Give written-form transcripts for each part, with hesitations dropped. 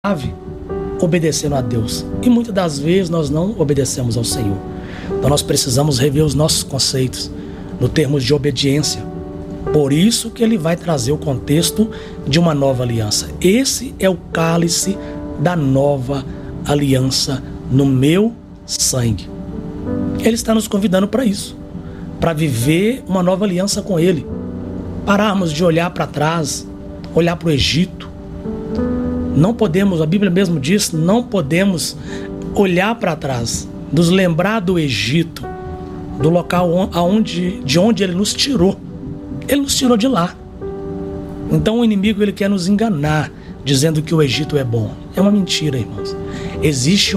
obedecendo a Deus. E muitas das vezes nós não obedecemos ao Senhor. Então nós precisamos rever os nossos conceitos no termos de obediência. Por isso que ele vai trazer o contexto de uma nova aliança. Esse é o cálice da nova aliança no meu sangue. Ele está nos convidando para isso, para viver uma nova aliança com ele. Pararmos de olhar para trás, olhar para o Egito. Não podemos, a Bíblia mesmo diz, não podemos olhar para trás, nos lembrar do Egito, do local de onde ele nos tirou. Ele nos tirou de lá. Então o inimigo ele quer nos enganar, dizendo que o Egito é bom. É uma mentira, irmãos. Existe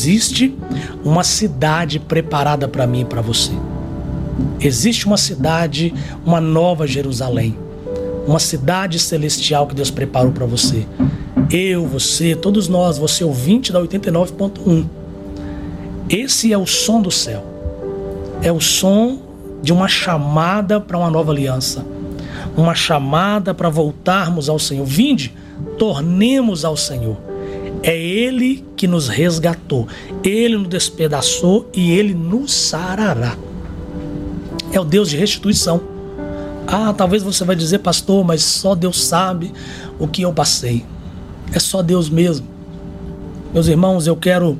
uma cidade preparada para mim e para você. Existe uma cidade, uma nova Jerusalém, uma cidade celestial que Deus preparou para você. Eu, você, todos nós, você ouvinte da 89.1. Esse é o som do céu. É o som de uma chamada para uma nova aliança. Uma chamada para voltarmos ao Senhor. Vinde, tornemos ao Senhor. É Ele que nos resgatou. Ele nos despedaçou e Ele nos sarará. É o Deus de restituição. Talvez você vai dizer, pastor, mas só Deus sabe o que eu passei. É só Deus mesmo. Meus irmãos, eu quero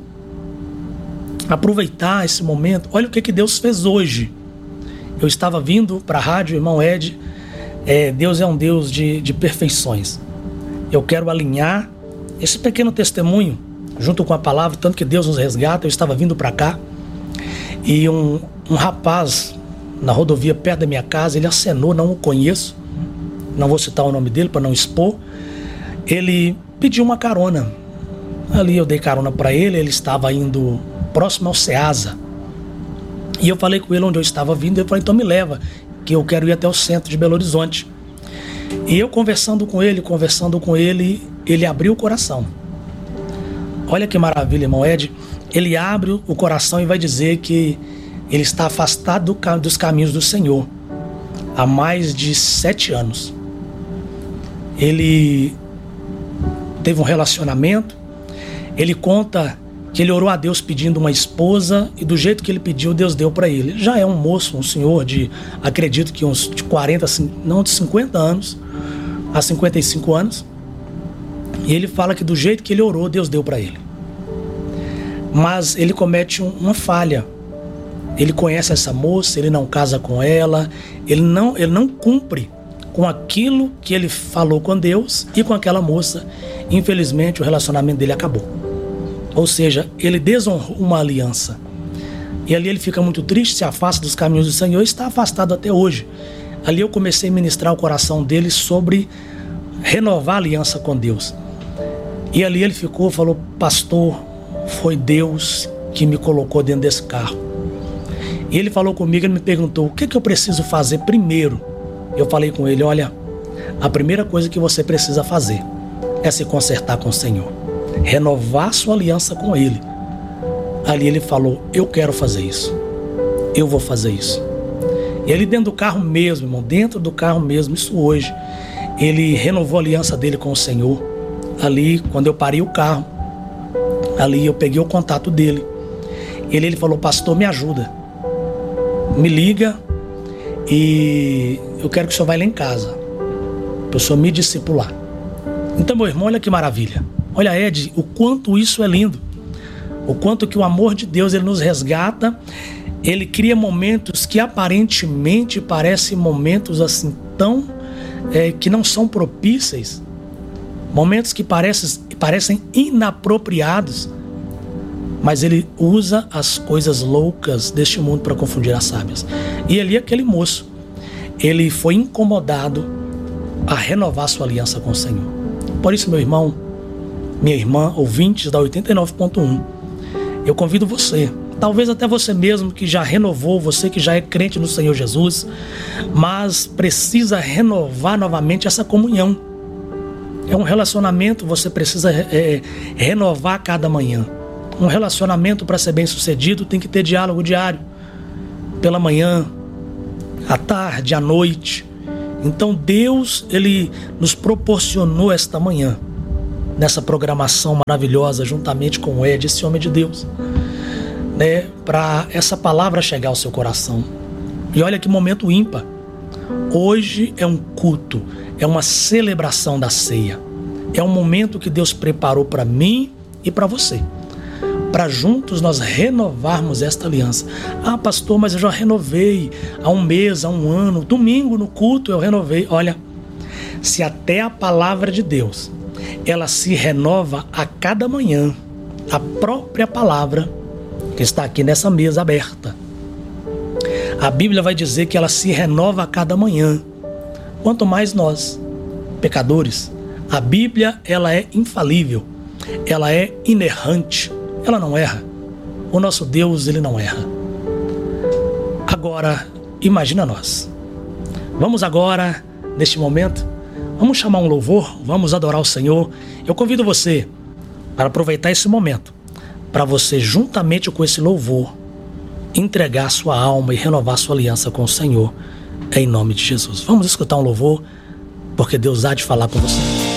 aproveitar esse momento. Olha o que Deus fez hoje. Eu estava vindo para a rádio, irmão Ed. Deus é um Deus de perfeições. Eu quero alinhar esse pequeno testemunho junto com a palavra, tanto que Deus nos resgata. Eu estava vindo para cá e um rapaz na rodovia perto da minha casa, ele acenou, não o conheço, não vou citar o nome dele para não expor. Ele pediu uma carona. Ali eu dei carona para ele, ele estava indo próximo ao Ceasa. E eu falei com ele onde eu estava vindo, eu falei, então me leva, que eu quero ir até o centro de Belo Horizonte. E eu conversando com ele, ele abriu o coração. Olha que maravilha, irmão Ed. Ele abre o coração e vai dizer que ele está afastado dos caminhos do Senhor há mais de 7 anos. Ele teve um relacionamento. Ele conta que ele orou a Deus pedindo uma esposa e do jeito que ele pediu, Deus deu para ele. Ele já é um moço, um senhor de, acredito que uns de 40, não, de 50 anos a 55 anos. E ele fala que do jeito que ele orou, Deus deu para ele. Mas ele comete uma falha. Ele conhece essa moça, ele não casa com ela, ele não cumpre com aquilo que ele falou com Deus e com aquela moça. Infelizmente, o relacionamento dele acabou. Ou seja, ele desonrou uma aliança. E ali ele fica muito triste, se afasta dos caminhos do Senhor e está afastado até hoje. Ali eu comecei a ministrar o coração dele sobre renovar a aliança com Deus. E ali ele falou, pastor, foi Deus que me colocou dentro desse carro. E ele falou comigo, ele me perguntou, o que eu preciso fazer primeiro? Eu falei com ele, olha, a primeira coisa que você precisa fazer é se consertar com o Senhor. Renovar sua aliança com Ele. Ali ele falou, eu quero fazer isso. Eu vou fazer isso. E ali dentro do carro mesmo, irmão, dentro do carro mesmo, isso hoje, ele renovou a aliança dele com o Senhor. Ali, quando eu parei o carro, ali eu peguei o contato dele. Ele falou, pastor, me ajuda. Me liga e eu quero que o senhor vá lá em casa, para o senhor me discipular. Então, meu irmão, olha que maravilha. Olha, Ed, o quanto isso é lindo. O quanto que o amor de Deus, ele nos resgata. Ele cria momentos que aparentemente parecem momentos assim tão que não são propícios. Momentos que parecem inapropriados. Mas ele usa as coisas loucas deste mundo para confundir as sábias. E ali aquele moço, ele foi incomodado a renovar sua aliança com o Senhor. Por isso, meu irmão, minha irmã, ouvintes da 89.1, eu convido você, talvez até você mesmo que já renovou, você que já é crente no Senhor Jesus, mas precisa renovar novamente essa comunhão. É um relacionamento, você precisa renovar a cada manhã. Um relacionamento, para ser bem sucedido, tem que ter diálogo diário. Pela manhã, à tarde, à noite. Então Deus, ele nos proporcionou esta manhã nessa programação maravilhosa, juntamente com o Ed, esse homem de Deus, né, para essa palavra chegar ao seu coração. E olha que momento ímpar. Hoje é um culto, é uma celebração da ceia. É um momento que Deus preparou para mim e para você, para juntos nós renovarmos esta aliança. Ah, pastor, mas eu já renovei há um mês, há um ano. Domingo no culto eu renovei. Olha, se até a palavra de Deus, ela se renova a cada manhã, a própria palavra que está aqui nessa mesa aberta, a Bíblia vai dizer que ela se renova a cada manhã. Quanto mais nós, pecadores. A Bíblia, ela é infalível, ela é inerrante, ela não erra. O nosso Deus, ele não erra. Agora, imagina nós. Vamos agora, neste momento, vamos chamar um louvor, vamos adorar o Senhor. Eu convido você para aproveitar esse momento, para você, juntamente com esse louvor, entregar sua alma e renovar sua aliança com o Senhor, em nome de Jesus. Vamos escutar um louvor, porque Deus há de falar com você.